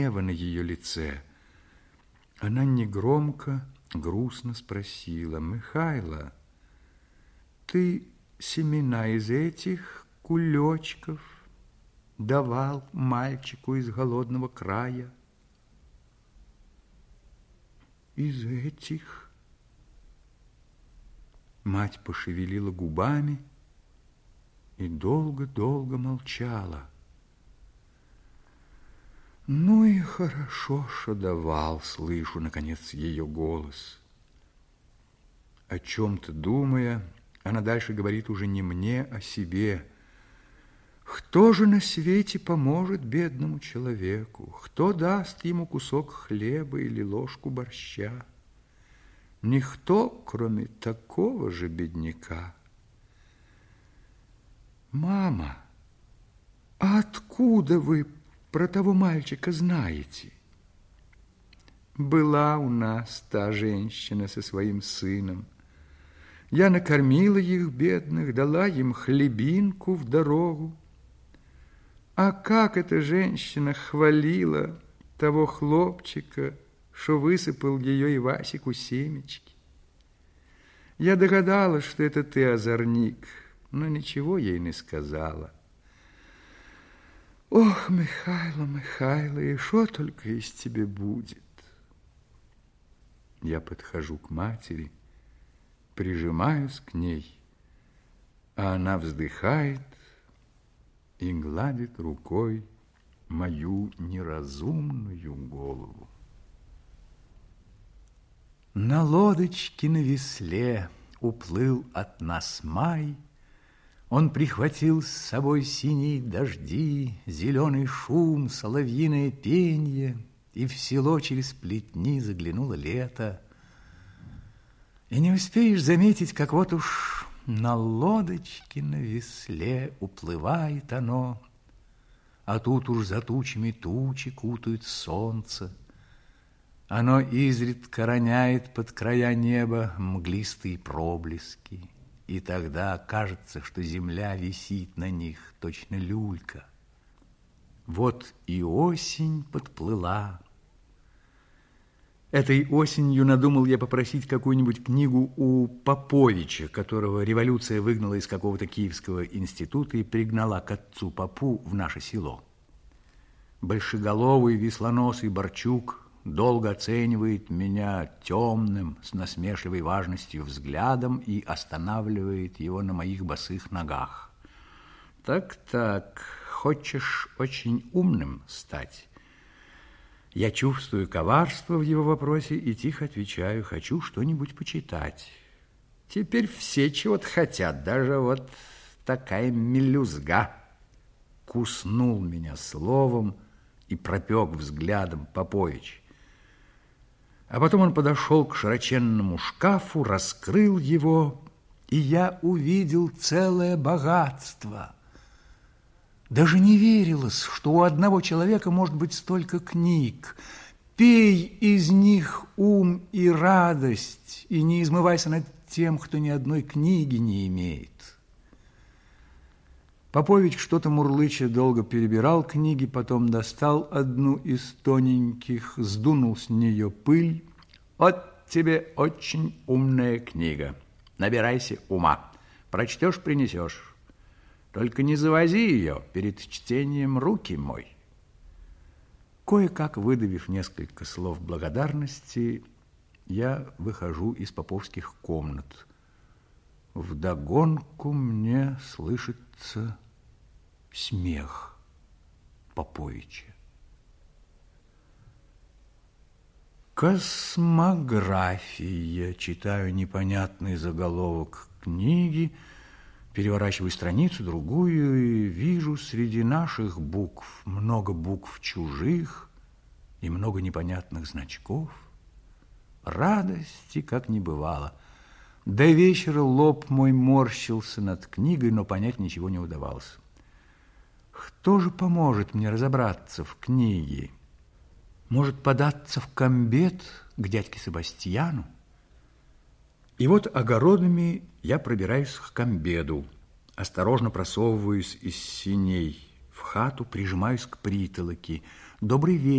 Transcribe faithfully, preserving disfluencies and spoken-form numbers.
гнева на ее лице. Она негромко, грустно спросила: «Михайло, ты семена из этих кулечков давал мальчику из голодного края?» «Из этих?» Мать пошевелила губами и долго-долго молчала. «Ну и хорошо, что давал», — слышу, наконец, ее голос. О чем-то думая, она дальше говорит уже не мне, а себе. «Кто же на свете поможет бедному человеку? Кто даст ему кусок хлеба или ложку борща? Никто, кроме такого же бедняка». «Мама, а откуда вы про того мальчика знаете?» «Была у нас та женщина со своим сыном. Я накормила их, бедных, дала им хлебинку в дорогу. А как эта женщина хвалила того хлопчика, что высыпал ее Ивасику семечки. Я догадалась, что это ты, озорник, но ничего ей не сказала. Ох, Михайло, Михайло, и что только из тебя будет?» Я подхожу к матери, прижимаюсь к ней, а она вздыхает и гладит рукой мою неразумную голову. На лодочке на весле уплыл от нас май. Он прихватил с собой синие дожди, зеленый шум, соловьиное пенье, и в село через плетни заглянуло лето. И не успеешь заметить, как вот уж на лодочке на весле уплывает оно, а тут уж за тучами тучи кутают солнце. Оно изредка роняет под края неба мглистые проблески, и тогда кажется, что земля висит на них, точно люлька. Вот и осень подплыла. Этой осенью надумал я попросить какую-нибудь книгу у Поповича, которого революция выгнала из какого-то киевского института и пригнала к отцу Попу в наше село. Большеголовый веслоносый Борчук долго оценивает меня темным, с насмешливой важностью взглядом и останавливает его на моих босых ногах. «Так-так, хочешь очень умным стать?» Я чувствую коварство в его вопросе и тихо отвечаю: «Хочу что-нибудь почитать». Теперь все чего-то хотят, даже вот такая мелюзга. Куснул меня словом и пропек взглядом Попович. А потом он подошел к широченному шкафу, раскрыл его, и я увидел целое богатство. Даже не верилось, что у одного человека может быть столько книг. Пей из них ум и радость, и не измывайся над тем, кто ни одной книги не имеет. Попович, что-то мурлыча, долго перебирал книги, потом достал одну из тоненьких, сдунул с нее пыль. «Вот тебе очень умная книга. Набирайся ума. Прочтешь, принесешь. Только не завози ее перед чтением, руки мой». Кое-как выдавив несколько слов благодарности, я выхожу из поповских комнат. Вдогонку мне слышится смех Поповича. «Космография», читаю непонятный заголовок книги, переворачиваю страницу другую и вижу среди наших букв много букв чужих и много непонятных значков. Радости как не бывало. До вечера лоб мой морщился над книгой, но понять ничего не удавалось. Кто же поможет мне разобраться в книге? Может, податься в комбет к дядьке Себастьяну? И вот огородами я пробираюсь к комбеду, осторожно просовываюсь из сеней в хату, прижимаюсь к притолоке. Добрый вечер.